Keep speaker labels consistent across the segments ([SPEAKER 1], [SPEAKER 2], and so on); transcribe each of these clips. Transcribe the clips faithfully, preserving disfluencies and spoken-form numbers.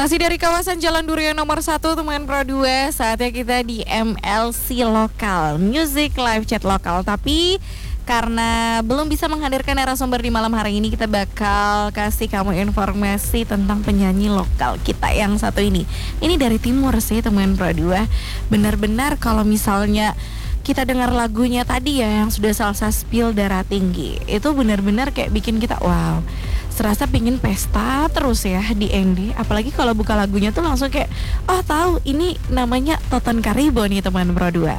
[SPEAKER 1] Masih dari kawasan Jalan Durian nomor satu teman Pro dua. Saatnya kita di M L C Lokal, Music Live Chat Lokal. Tapi karena belum bisa menghadirkan narasumber di malam hari ini, kita bakal kasih kamu informasi tentang penyanyi lokal kita yang satu ini. Ini dari timur sih teman Pro dua. Benar-benar kalau misalnya kita dengar lagunya tadi ya, yang sudah salsa spill darah tinggi, itu benar-benar kayak bikin kita wow, serasa pingin pesta terus ya di N D. Apalagi kalau buka lagunya tuh langsung kayak, oh tahu ini namanya Toton Karibo nih teman Pro dua.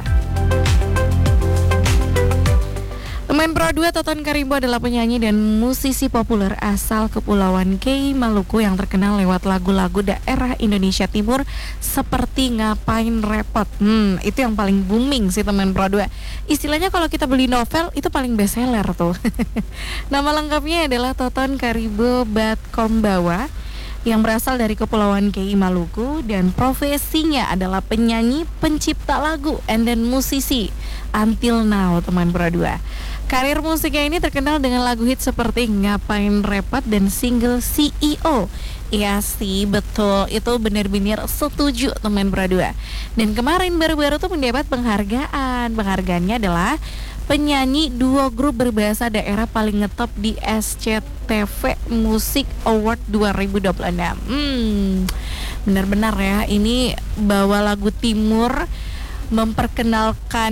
[SPEAKER 1] Teman Pro dua, Toton Karibo adalah penyanyi dan musisi populer asal Kepulauan K, Maluku yang terkenal lewat lagu-lagu daerah Indonesia Timur seperti Ngapain Repot. Hmm, itu yang paling booming sih teman Pro dua. Istilahnya kalau kita beli novel itu paling best seller tuh. Nama lengkapnya adalah Toton Karibo Batkombawa yang berasal dari Kepulauan K, Maluku, dan profesinya adalah penyanyi, pencipta lagu, and then musisi until now teman Pro dua. Karir musiknya ini terkenal dengan lagu hit seperti Ngapain Repot dan single C E O. Iya sih, betul, itu benar-benar setuju teman Pro dua. Dan kemarin baru-baru tuh mendapat penghargaan. Penghargaannya adalah penyanyi duo grup berbahasa daerah paling ngetop di S C T V Music Award dua ribu dua puluh enam. Hmm, benar-benar ya, ini bawa lagu timur, memperkenalkan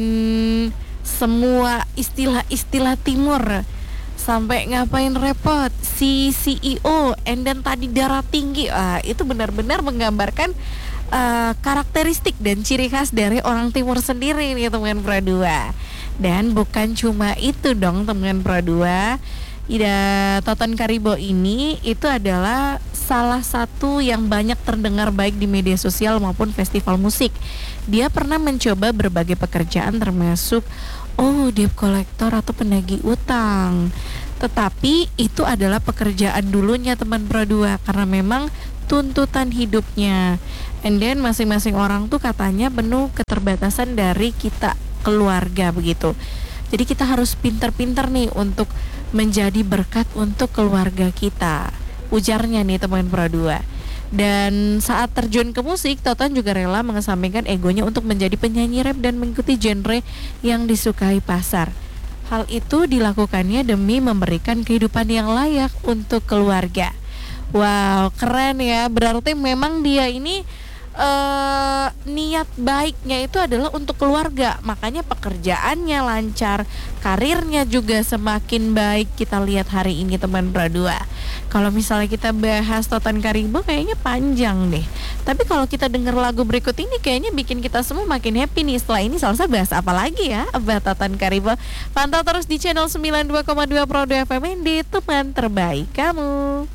[SPEAKER 1] semua istilah-istilah timur, sampai Ngapain Repot, si C E O, and then tadi darah tinggi. Ah, itu benar-benar menggambarkan uh, karakteristik dan ciri khas dari orang timur sendiri nih teman Pro dua. Dan bukan cuma itu dong teman Pro dua. Ida Toton Karibo ini itu adalah salah satu yang banyak terdengar baik di media sosial maupun festival musik. Dia pernah mencoba berbagai pekerjaan termasuk oh debt collector atau penagih utang. Tetapi itu adalah pekerjaan dulunya teman Pro dua karena memang tuntutan hidupnya. And then masing-masing orang tuh katanya penuh keterbatasan dari kita keluarga begitu. Jadi kita harus pintar-pintar nih untuk menjadi berkat untuk keluarga kita, ujarnya nih teman Pro dua. Dan saat terjun ke musik, Toton juga rela mengesampingkan egonya untuk menjadi penyanyi rap dan mengikuti genre yang disukai pasar. Hal itu dilakukannya demi memberikan kehidupan yang layak untuk keluarga. Wow, keren ya. Berarti memang dia ini Uh, niat baiknya itu adalah untuk keluarga, makanya pekerjaannya lancar, karirnya juga semakin baik. Kita lihat hari ini teman Pro dua. Kalau misalnya kita bahas Toton Karibo kayaknya panjang deh, tapi kalau kita dengar lagu berikut ini kayaknya bikin kita semua makin happy nih. Setelah ini Salsa bahas apa lagi ya Abah Toton Karibo. Pantau terus di channel sembilan puluh dua koma dua Pro dua F M, di teman terbaik kamu.